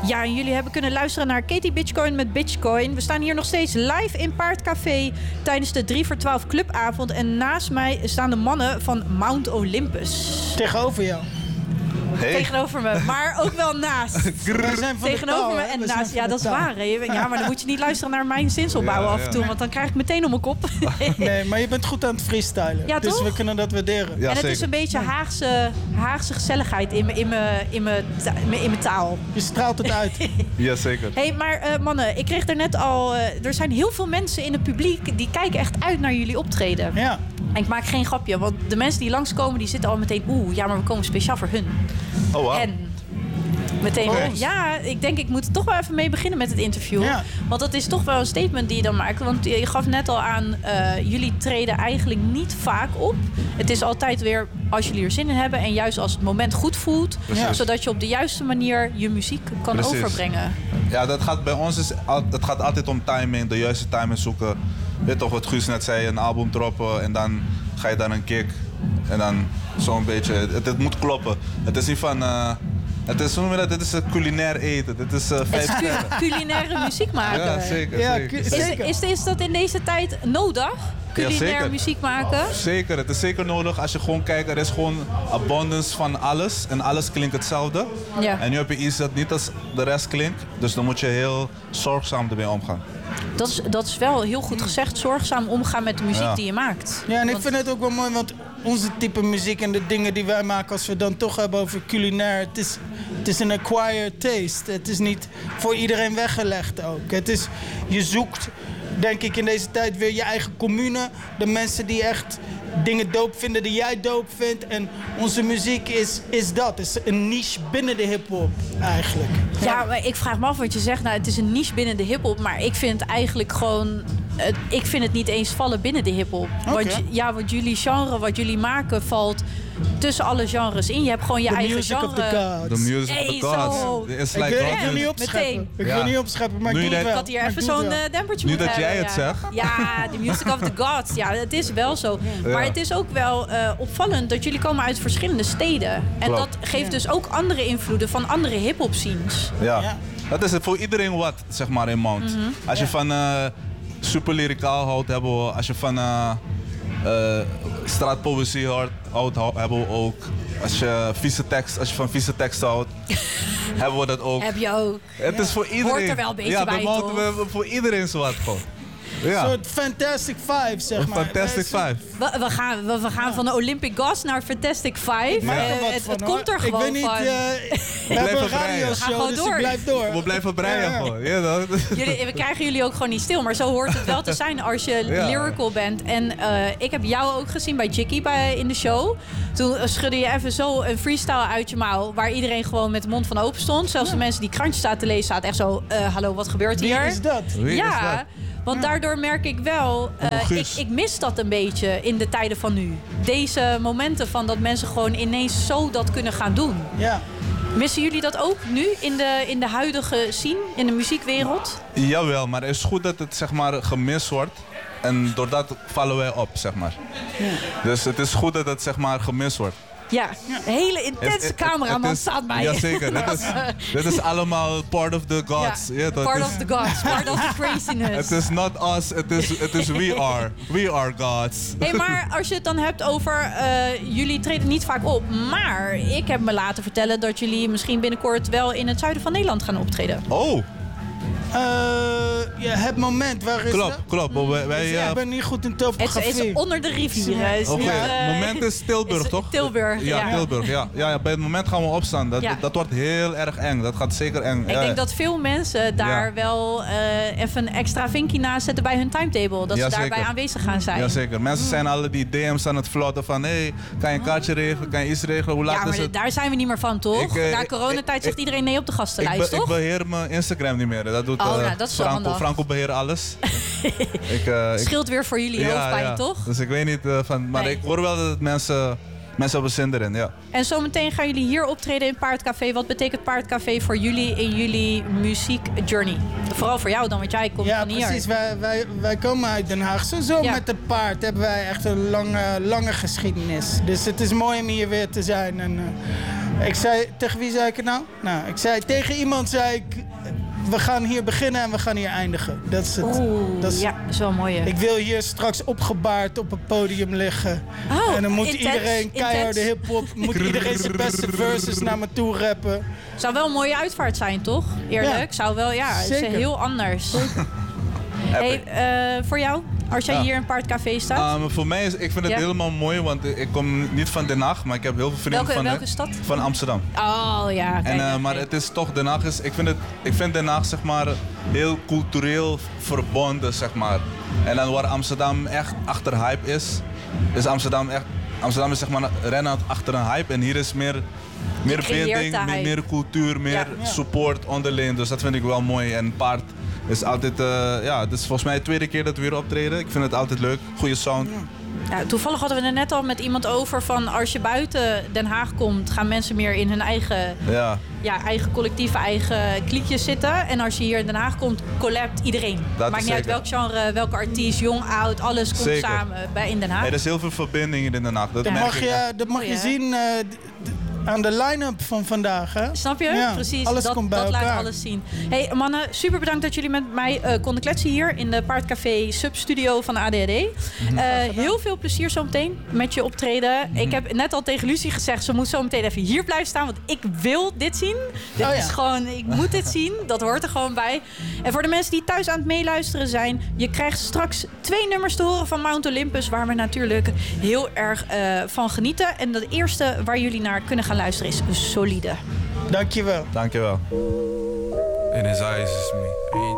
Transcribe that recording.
Ja, en jullie hebben kunnen luisteren naar Katie Bitchcoin met Bitchcoin. We staan hier nog steeds live in Paardcafé tijdens de 3 voor 12 clubavond. En naast mij staan de mannen van Mount Olympus. Tegenover jou. Hey. Tegenover me, maar ook wel naast. We zijn van Tegenover me en naast. Ja, dat is waar. Hè? Ja, maar dan moet je niet luisteren naar mijn zinsopbouw af en toe. Want dan krijg ik meteen om mijn kop. Nee, maar je bent goed aan het freestylen. Ja, dus toch? we kunnen dat waarderen. Ja, en het zeker. is een beetje Haagse gezelligheid in mijn taal. Je straalt het uit. Jazeker. Hé, maar mannen, ik kreeg er net al... er zijn heel veel mensen in het publiek die kijken echt uit naar jullie optreden. Ja. En ik maak geen grapje, want de mensen die langskomen, die zitten al meteen... ja, maar we komen speciaal voor hun. Oh, wow. En meteen... Ja, ik denk, ik moet er toch wel even mee beginnen met het interview. Ja. Want dat is toch wel een statement die je dan maakt. Want je gaf net al aan, jullie treden eigenlijk niet vaak op. Het is altijd weer als jullie er zin in hebben. En juist als het moment goed voelt. Precies. Zodat je op de juiste manier je muziek kan Precies. overbrengen. Ja, dat gaat bij ons het gaat altijd om timing, de juiste timing zoeken. Weet toch wat Guus net zei, een album droppen en dan ga je dan een kick. En dan zo'n beetje, het moet kloppen. Het is niet van, het is, hoe noem je dat? Dit is culinair eten. Dit is 5 sterren. Culinaire muziek maken. Ja, zeker. Ja, zeker. zeker. Is dat in deze tijd nodig? Culinair zeker. muziek maken? Zeker, het is zeker nodig. Als je gewoon kijkt, er is gewoon abundance van alles. En alles klinkt hetzelfde. Ja. En nu heb je iets dat niet als de rest klinkt. Dus dan moet je heel zorgzaam ermee omgaan. Dat is wel heel goed gezegd. Zorgzaam omgaan met de muziek Ja. die je maakt. Ja, en ik Want- vind het ook wel mooi, want onze type muziek en de dingen die wij maken, als we het dan toch hebben over culinair, het is een acquired taste. Het is niet voor iedereen weggelegd ook. Je zoekt, denk ik, in deze tijd weer je eigen commune. De mensen die echt dingen dope vinden die jij dope vindt. En onze muziek is dat. Is een niche binnen de hiphop eigenlijk. Ja, maar ik vraag me af wat je zegt. Nou, het is een niche binnen de hiphop, maar ik vind het eigenlijk gewoon... ik vind het niet eens vallen binnen de hiphop. Oké. Wat jullie genre, wat jullie maken, valt tussen alle genres in. Je hebt gewoon je The eigen music genre. of the gods. The music Hey, of the gods. zo. It's Ik like wil rock het niet music. opscheppen. Meteen. Ik Ja. wil niet opscheppen, maar Nu ik je doe het dat- wel. Ik had hier Maar even ik doe het zo'n wel. dempertje Nu moeten dat hebben. jij het zegt. Ja, the music of the gods. Ja, het is wel zo. Maar het is ook wel opvallend dat jullie komen uit verschillende steden. En Klopt. dat geeft dus ook andere invloeden van andere hip-hop scenes. Ja. Ja. Dat is het voor iedereen wat, zeg maar, in Mount. Als je van super lyricaal houdt, hebben we. Als je van straatpoëzie houdt, hebben we ook. Als je van vieze tekst houdt, hebben we dat ook. Heb je ook. Het is voor iedereen. Hoort er wel een beetje ja, bij, bij Mount, toch? we hebben voor iedereen zo wat gewoon. Een Ja, soort Fantastic Five, zeg een maar. Fantastic Five. We gaan van de Olympic Gods naar Fantastic Five. maak er wat Het van, komt er hoor. gewoon Ik weet niet, van. we hebben een blijven breien. We gaan radioshow, gewoon dus door. ik blijf door. We blijven breien Ja. gewoon. Ja, dat. We krijgen jullie ook gewoon niet stil. Maar zo hoort het wel te zijn als je Ja. lyrical bent. En ik heb jou ook gezien bij Jikkie in de show. Toen schudde je even zo een freestyle uit je mouw. Waar iedereen gewoon met de mond van open stond. Zelfs de mensen die krantjes zaten te lezen zaten echt zo... hallo, wat gebeurt Wie hier? is dat? Wie is Ja, dat? want daardoor merk ik wel... Guus. ik mis dat een beetje in de tijden van nu. Deze momenten van dat mensen gewoon ineens zo dat kunnen gaan doen. Ja. Missen jullie dat ook nu in de huidige scene, in de muziekwereld? Jawel, maar het is goed dat het, zeg maar, gemist wordt. En doordat vallen wij op, zeg maar. Dus het is goed dat het, zeg maar, gemist wordt. Ja, een hele intense cameraman staat bij je. Jazeker, dit is allemaal part of the gods. Ja, Ja, dat part is- of the gods, part of the craziness. Het is not us, het is we are. We are gods. Hey, maar als je het dan hebt over... jullie treden niet vaak op. Maar ik heb me laten vertellen dat jullie misschien binnenkort wel in het zuiden van Nederland gaan optreden. Oh, Ja, het moment, waar is dat? klopt. Ik ben niet goed in Het topografie. is onder de rivier. Het is Oké, niet, het moment is Tilburg, is toch? Tilburg, ja. Tilburg, ja. Bij het moment gaan we opstaan. Ja. Dat wordt heel erg eng. Dat gaat zeker eng. Ik denk dat veel mensen daar wel even een extra vinkje naast zetten bij hun timetable. Dat Ja, ze daarbij zeker. aanwezig gaan zijn. Jazeker. Mensen zijn alle die DM's aan het flotten van... Hey, kan je een kaartje regelen? Kan je iets regelen? Hoe laat Ja, is maar het? daar zijn we niet meer van, toch? Na coronatijd zegt iedereen nee op de gastenlijst, Ik toch? beheer mijn Instagram niet meer. Dat doet Oh, nou, dat is wel handig. Franco beheert alles. Scheelt weer voor jullie hoofdpijn, toch? Dus ik weet niet van... Maar Nee. ik hoor wel dat mensen hebben zin erin, ja. En zometeen gaan jullie hier optreden in Paardcafé. Wat betekent Paardcafé voor jullie in jullie muziekjourney? Vooral voor jou dan, want jij komt Ja, van hier. precies. Wij komen uit Den Haag. Sowieso Ja. met het paard hebben wij echt een lange geschiedenis. Dus het is mooi om hier weer te zijn. En Ik zei, tegen wie zei ik het nou? Nou, ik zei tegen iemand, we gaan hier beginnen en we gaan hier eindigen. Dat is het. Dat is, ja, dat is wel mooi. ik wil hier straks opgebaard op het podium liggen. En dan moet iedereen keiharde hiphop, moet iedereen zijn beste verses naar me toe rappen. Zou wel een mooie uitvaart zijn, toch? Eerlijk. Ja. Zou wel, ja, het is heel anders. Hey, voor jou, als jij hier in Paardcafé staat? Voor mij ik vind het helemaal mooi, want ik kom niet van Den Haag, maar ik heb heel veel vrienden welke stad? Van Amsterdam. Oh ja. Kijk, maar het is toch, Den Haag is, ik vind Den Haag zeg maar heel cultureel verbonden, zeg maar. En dan waar Amsterdam echt achter hype is Amsterdam is zeg maar rennen achter een hype en hier is meer binding, meer cultuur, meer support onderling. Dus dat vind ik wel mooi. En paard is altijd, het is volgens mij de tweede keer dat we weer optreden. Ik vind het altijd leuk, goede sound. Ja, toevallig hadden we het net al met iemand over van als je buiten Den Haag komt, gaan mensen meer in hun eigen, eigen collectief, eigen kliekjes zitten. En als je hier in Den Haag komt, collabt iedereen. Maakt niet uit welk genre, welke artiest, jong, oud, alles komt samen in Den Haag. Er is heel veel verbinding in Den Haag. Dat mag je zien aan de line-up van vandaag, hè? Snap je? Ja, precies. alles komt bij elkaar. Laat alles zien. Hey mannen, super bedankt dat jullie met mij konden kletsen hier in de Paardcafé Substudio van ADHD. Heel veel plezier zometeen met je optreden. Ik heb net al tegen Lucie gezegd, ze moet zo meteen even hier blijven staan, want ik wil dit zien. Dit is gewoon, ik moet dit zien. Dat hoort er gewoon bij. En voor de mensen die thuis aan het meeluisteren zijn, je krijgt straks 2 nummers te horen van Mount Olympus, waar we natuurlijk heel erg van genieten. En de eerste waar jullie naar kunnen gaan luisteren is Solide. Dankjewel. Dankjewel. In his eyes is me.